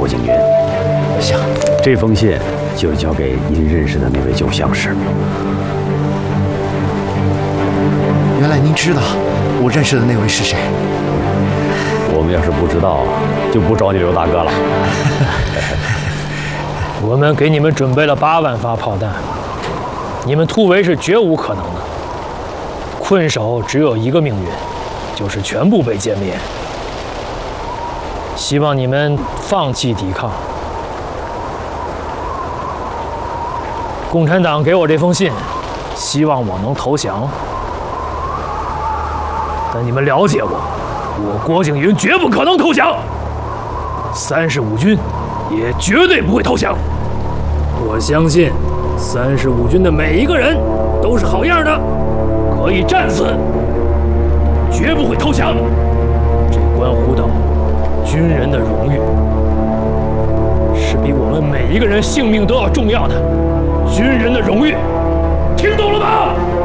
郭景云。 行， 这封信就交给您认识的那位旧相识。 原来您知道我认识的那位是谁？ 我们要是不知道，就不找你刘大哥了。 我们给你们准备了8万发炮弹，你们突围是绝无可能的。困守只有一个命运，就是全部被歼灭。希望你们放弃抵抗。共产党给我这封信，希望我能投降。但你们了解我郭景云绝不可能投降，35军也绝对不会投降。我相信35军的每一个人都是好样的，可以战死，绝不会投降。这关乎到军人的荣誉，是比我们每一个人性命都要重要的。军人的荣誉，听懂了吗？